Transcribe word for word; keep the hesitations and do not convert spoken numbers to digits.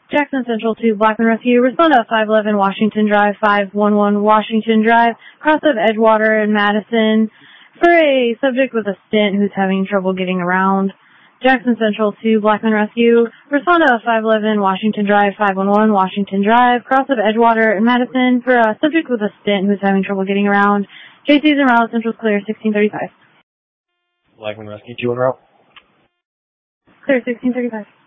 Jackson Central to Blackman Rescue. Respond to five eleven Washington Drive, five one one Washington Drive, cross of Edgewater and Madison, for a subject with a stent who's having trouble getting around. Jackson Central to Blackman Rescue. Respond to five eleven Washington Drive, five one one Washington Drive, cross of Edgewater and Madison, for a subject with a stent who's having trouble getting around. J C's and Raleigh Central's clear, sixteen thirty-five. Blackman Rescue, two en route. Clear, sixteen thirty-five.